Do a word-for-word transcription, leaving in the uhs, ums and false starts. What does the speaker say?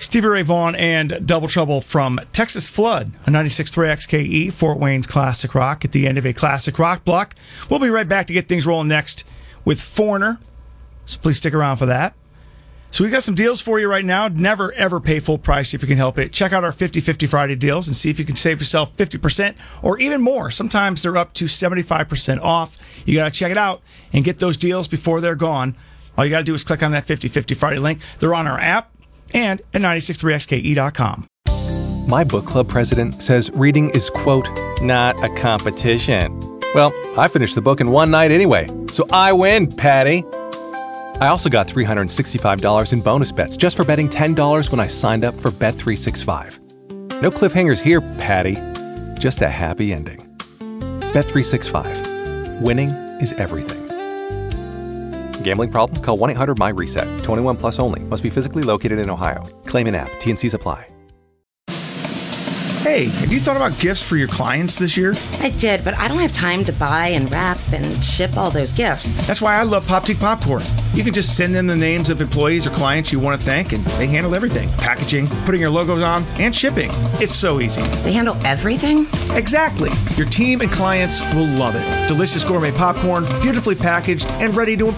Stevie Ray Vaughan and Double Trouble from Texas Flood, a ninety-six point three X K E, Fort Wayne's classic rock at the end of a classic rock block. We'll be right back to get things rolling next with Foreigner, so please stick around for that. So we got some deals for you right now. Never, ever pay full price if you can help it. Check out our fifty fifty Friday deals and see if you can save yourself fifty percent or even more. Sometimes they're up to seventy-five percent off. You got to check it out and get those deals before they're gone. All you got to do is click on that fifty fifty Friday link. They're on our app and at ninety-six point three X K E dot com. My book club president says reading is, quote, not a competition. Well, I finished the book in one night anyway, so I win, Patty. I also got three hundred sixty-five dollars in bonus bets just for betting ten dollars when I signed up for Bet three sixty-five. No cliffhangers here, Patty. Just a happy ending. Bet three sixty-five. Winning is everything. Gambling problem? Call one eight hundred M Y reset. twenty-one plus only. Must be physically located in Ohio. Claim in app. T and Cs apply. Hey, have you thought about gifts for your clients this year? I did, but I don't have time to buy and wrap and ship all those gifts. That's why I love Poptique Popcorn. You can just send them the names of employees or clients you want to thank, and they handle everything. Packaging, putting your logos on, and shipping. It's so easy. They handle everything? Exactly. Your team and clients will love it. Delicious gourmet popcorn, beautifully packaged, and ready to